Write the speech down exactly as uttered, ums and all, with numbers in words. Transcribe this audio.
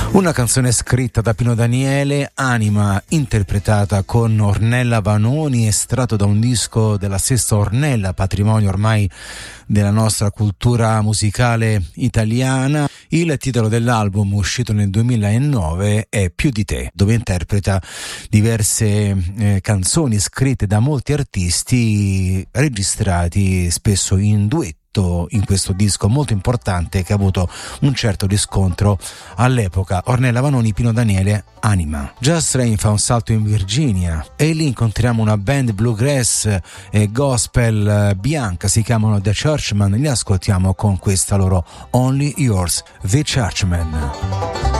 Una canzone scritta da Pino Daniele, Anima, interpretata con Ornella Vanoni, estratto da un disco della stessa Ornella, patrimonio ormai della nostra cultura musicale italiana. Il titolo dell'album, uscito nel duemilanove, è Più di te, dove interpreta diverse eh, canzoni scritte da molti artisti, registrati spesso in duetto in questo disco molto importante che ha avuto un certo riscontro all'epoca. Ornella Vanoni, Pino Daniele, Anima. Just Rain fa un salto in Virginia e lì incontriamo una band bluegrass e gospel bianca, si chiamano The Churchmen, li ascoltiamo con questa loro Only Yours, The Churchmen.